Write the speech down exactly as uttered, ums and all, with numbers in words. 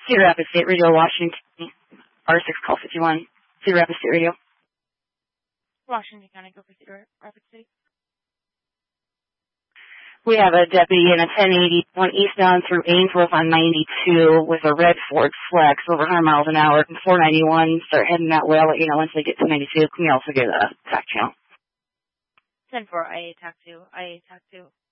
Cedar Rapids State Radio, Washington, R six call fifty-one. Cedar Rapids State Radio. Washington County, go for Cedar Rapids State. We have a deputy in a ten eighty going eastbound through Ainsworth on ninety-two with a red Ford Flex over one hundred miles an hour. And four ninety-one, start heading that way. I'll let you know once they get to ninety-two. Can you also get a tack channel? ten four, I A, tack two. I A, tack two.